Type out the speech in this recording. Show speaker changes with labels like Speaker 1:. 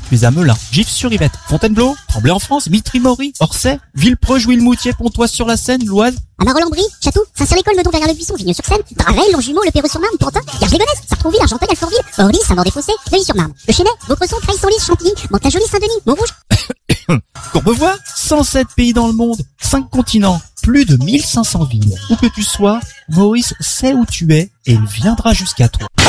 Speaker 1: tu es à Melun, Gif-sur-Yvette, Fontainebleau, Tremblay-en-France, Mitry-Mory, Orsay, Villepreux, Jouy-le-Moutier, Pontoise-sur-la-Seine, l'Oise.
Speaker 2: À Marolles-en-Brie, Château, Saint-Cyr-l'École, Meudon, Verrières-le-Buisson, Vigneux-sur-Seine, Draveil, Longjumeau, Le Perreux-sur-Marne, Pantin, Garges-les-Gonesse, Sartrouville, Argenteuil, Alfortville, Orly, Saint-Maur-des-Fossés, Neuilly-sur-Marne, Le Chesnay, Vaucresson, Creil-Senlis, Chantilly, Mantes-la-Jolie, Saint-Denis, Montrouge.
Speaker 1: Courbevoie, 107 pays dans le monde, 5 continents, plus de 1500 villes. Où que tu sois, Maurice sait où tu es et il viendra jusqu'à toi.